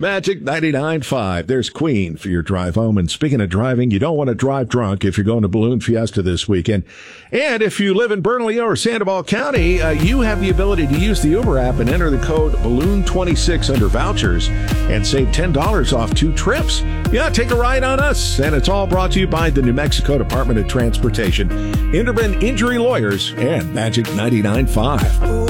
Magic 99.5. There's Queen for your drive home. And speaking of driving, you don't want to drive drunk if you're going to Balloon Fiesta this weekend. And if you live in Bernalillo or Sandoval County, you have the ability to use the Uber app and enter the code Balloon26 under vouchers and save $10 off 2 trips. Yeah, take a ride on us. And it's all brought to you by the New Mexico Department of Transportation, Interban Injury Lawyers, and Magic 99.5.